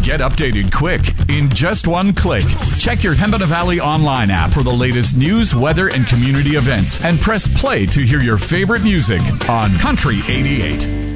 Get updated quick in just one click. Check your Pembina Valley online app for the latest news, weather, and community events, and press play to hear your favorite music on Country 88.